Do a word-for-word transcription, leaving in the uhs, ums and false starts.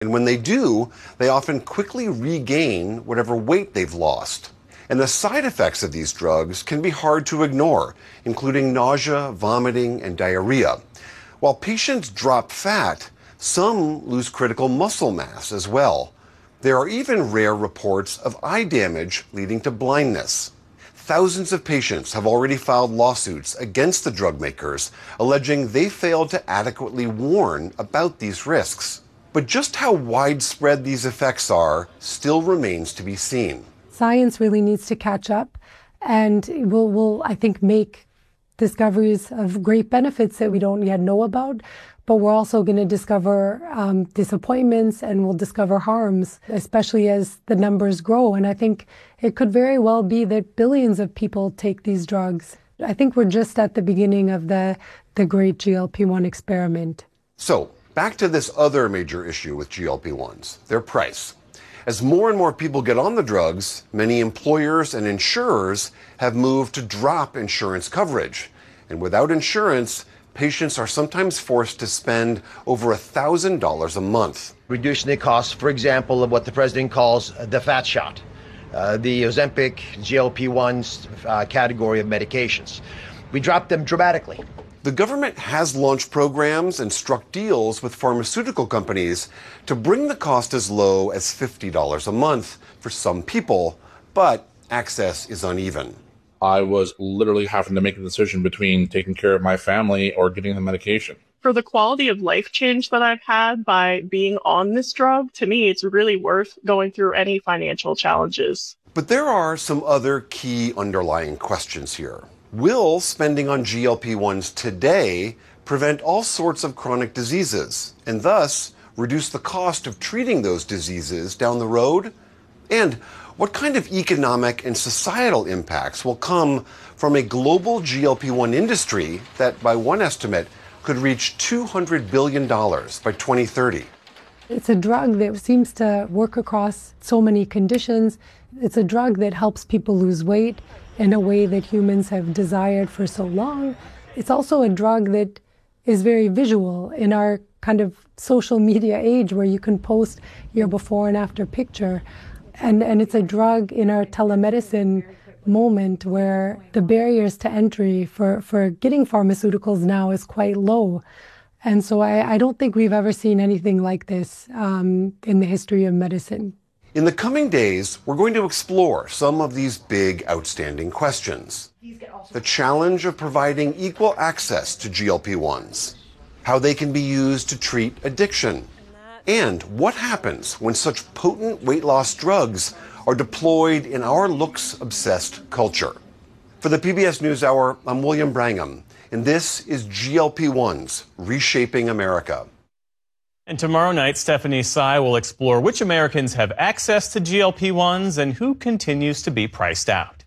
And when they do, they often quickly regain whatever weight they've lost. And the side effects of these drugs can be hard to ignore, including nausea, vomiting, and diarrhea. While patients drop fat, some lose critical muscle mass as well. There are even rare reports of eye damage leading to blindness. Thousands of patients have already filed lawsuits against the drug makers, alleging they failed to adequately warn about these risks. But just how widespread these effects are still remains to be seen. Science really needs to catch up, and will, will I think, make discoveries of great benefits that we don't yet know about. But we're also going to discover um, disappointments, and we'll discover harms, especially as the numbers grow. And I think it could very well be that billions of people take these drugs. I think we're just at the beginning of the, the great G L P one experiment. So back to this other major issue with G L P ones, their price. As more and more people get on the drugs, many employers and insurers have moved to drop insurance coverage. And without insurance, patients are sometimes forced to spend over one thousand dollars a month. Reducing the cost, for example, of what the president calls the fat shot, uh, the Ozempic, G L P ones uh, category of medications. We dropped them dramatically. The government has launched programs and struck deals with pharmaceutical companies to bring the cost as low as fifty dollars a month for some people, but access is uneven. I was literally having to make a decision between taking care of my family or getting the medication. For the quality of life change that I've had by being on this drug, to me, it's really worth going through any financial challenges. But there are some other key underlying questions here. Will spending on G L P ones today prevent all sorts of chronic diseases and thus reduce the cost of treating those diseases down the road? And what kind of economic and societal impacts will come from a global G L P one industry that, by one estimate, could reach two hundred billion dollars by twenty thirty? It's a drug that seems to work across so many conditions. It's a drug that helps people lose weight in a way that humans have desired for so long. It's also a drug that is very visual in our kind of social media age where you can post your before and after picture. And, and it's a drug in our telemedicine moment where the barriers to entry for, for getting pharmaceuticals now is quite low. And so I, I don't think we've ever seen anything like this um, in the history of medicine. In the coming days, we're going to explore some of these big, outstanding questions. The challenge of providing equal access to G L P ones, how they can be used to treat addiction, and what happens when such potent weight loss drugs are deployed in our looks-obsessed culture. For the P B S NewsHour, I'm William Brangham, and this is G L P ones Reshaping America. And tomorrow night, Stephanie Sy will explore which Americans have access to G L P ones and who continues to be priced out.